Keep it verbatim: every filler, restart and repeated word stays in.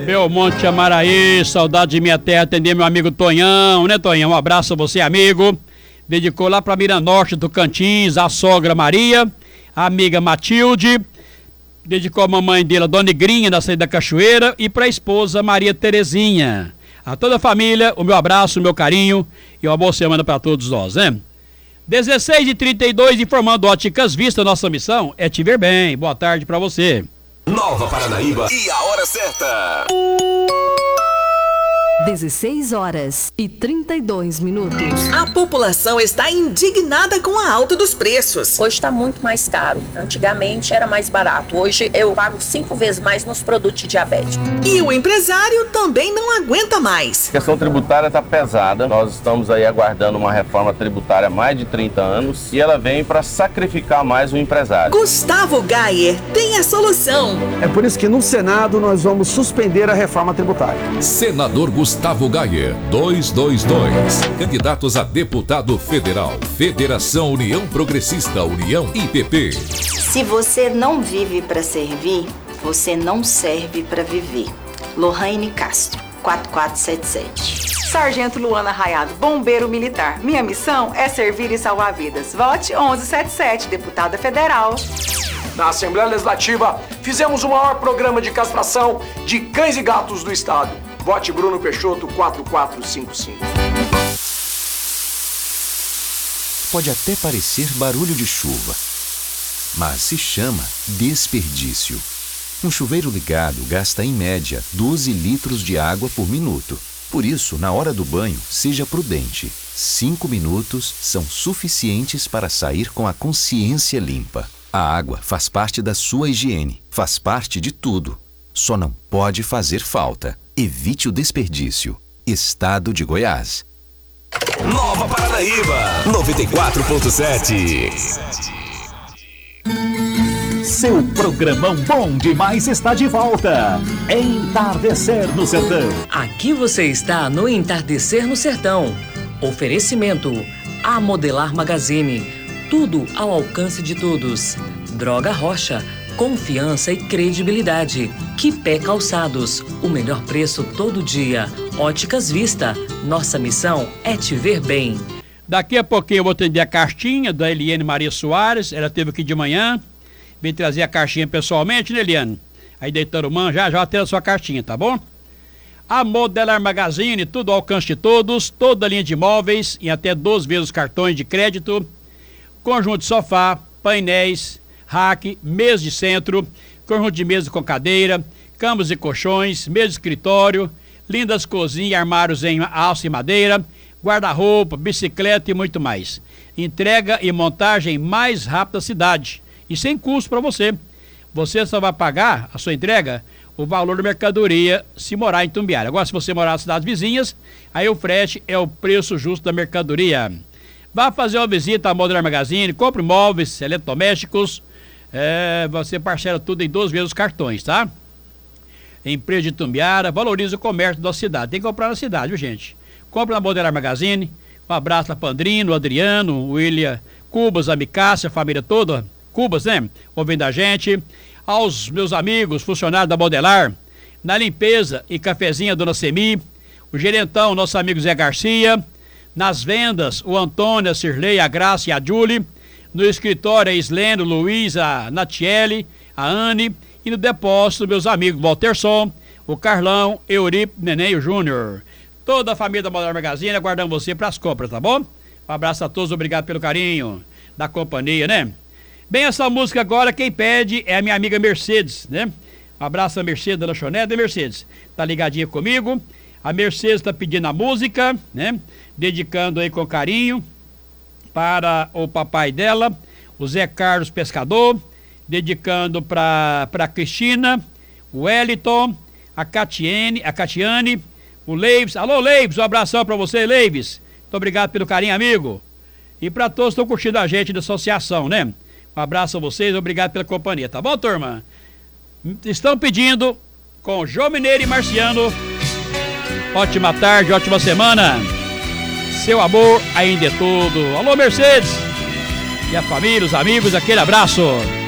Belmonte Amaraí, saudade de minha terra, atender meu amigo Tonhão, né, Tonhão? Um abraço a você, amigo. Dedicou lá pra Miranorte, Tocantins, a sogra Maria, a amiga Matilde. Dedicou a mamãe dele, a Dona Igrinha, da saída da Cachoeira, e pra esposa Maria Terezinha. A toda a família, o meu abraço, o meu carinho e uma boa semana pra todos nós, né? dezesseis e trinta e dois, informando Óticas Vista, nossa missão é te ver bem. Boa tarde pra você. Nova Paranaíba e a hora certa. dezesseis horas e trinta e dois minutos. A população está indignada com a alta dos preços. Hoje está muito mais caro. Antigamente era mais barato. Hoje eu pago cinco vezes mais nos produtos de diabetes. E o empresário também não aguenta mais. A questão tributária está pesada. Nós estamos aí aguardando uma reforma tributária há mais de trinta anos e ela vem para sacrificar mais o empresário. Gustavo Gayer tem a solução. É por isso que no Senado nós vamos suspender a reforma tributária. Senador Gustavo Gayer, duzentos e vinte e dois. Candidatos a deputado federal. Federação União Progressista, União I P P. Se você não vive para servir, você não serve para viver. Lohane Castro, quatro quatro sete sete. Sargento Luana Raiado, bombeiro militar. Minha missão é servir e salvar vidas. Vote onze setenta e sete, deputada federal. Na Assembleia Legislativa, fizemos o maior programa de castração de cães e gatos do estado. Vote Bruno Peixoto, quatro quatro cinco cinco. Pode até parecer barulho de chuva, mas se chama desperdício. Um chuveiro ligado gasta em média doze litros de água por minuto. Por isso, na hora do banho, seja prudente. Cinco minutos são suficientes para sair com a consciência limpa. A água faz parte da sua higiene, faz parte de tudo. Só não pode fazer falta. Evite o desperdício. Estado de Goiás. Nova Paranaíba, noventa e quatro ponto sete. Seu programão bom demais está de volta. Entardecer no Sertão. Aqui você está no Entardecer no Sertão. Oferecimento A Modelar Magazine. Tudo ao alcance de todos. Droga Rocha. Confiança e credibilidade. Quipé Calçados. O melhor preço todo dia. Óticas Vista. Nossa missão é te ver bem. Daqui a pouquinho eu vou atender a cartinha da Eliane Maria Soares. Ela esteve aqui de manhã. Vem trazer a cartinha pessoalmente, né, Eliane? Aí deitando mão, já já atende a sua cartinha, tá bom? A Modelar Magazine, tudo ao alcance de todos. Toda a linha de imóveis em até doze vezes cartões de crédito. Conjunto de sofá, painéis, rack, mesa de centro, conjunto de mesa com cadeira, camas e colchões, mesa de escritório, lindas cozinhas e armários em aço e madeira, guarda-roupa, bicicleta e muito mais. Entrega e montagem mais rápida da cidade e sem custo para você. Você só vai pagar a sua entrega o valor da mercadoria se morar em Tumbiara. Agora, se você morar nas cidades vizinhas, aí o frete é o preço justo da mercadoria. Vá fazer uma visita à Modelar Magazine, compre móveis, eletrodomésticos, é, você parcela tudo em doze vezes os cartões, tá? Empresa de Tumbiara, valoriza o comércio da cidade. Tem que comprar na cidade, viu, gente? Compre na Modelar Magazine. Um abraço a Pandrino, Adriano, William, Cubas, a Micácia, a família toda. Cubas, né? Ouvindo a gente. Aos meus amigos, funcionários da Modelar, na limpeza e cafezinha, Dona Semi, o gerentão, nosso amigo Zé Garcia, nas vendas, o Antônio, a Cirlei, a Graça e a Julie, no escritório, a Islene, o Luiz, a Natiele, a Anne, e no depósito, meus amigos Walterson, o Carlão, Euripe, Neném e o Júnior. Toda a família da Modelar Magazine aguardando você para as compras, tá bom? Um abraço a todos, obrigado pelo carinho da companhia, né? Bem, essa música agora, quem pede é a minha amiga Mercedes, né? Um abraço a Mercedes da Lanchonete, né, Mercedes? Tá ligadinha comigo. A Mercedes tá pedindo a música, né? Dedicando aí com carinho para o papai dela, o Zé Carlos Pescador, dedicando para para Cristina, o Wellington, a Catiane, a Catiane, o Leives. Alô, Leives, um abração para você, Leives. Muito obrigado pelo carinho, amigo. E para todos que estão curtindo a gente da associação, né? Um abraço a vocês, obrigado pela companhia, tá bom, turma? Estão pedindo com João Mineiro e Marciano. Ótima tarde, ótima semana. Seu amor ainda é tudo. Alô, Mercedes. E a família, os amigos, aquele abraço.